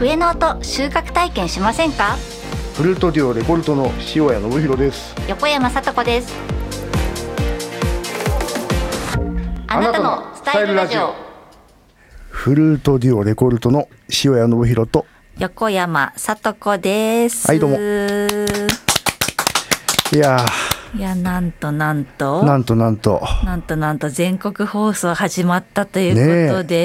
笛の音収穫体験しませんか？ フルートデュオレコルトの塩谷信弘です。 横山さと子です。あなたのスタイルラジオ。 フルートデュオレコルトの塩谷信弘と横山さと子です。 はい、どうも。いやなんと全国放送全国放送始まったということで、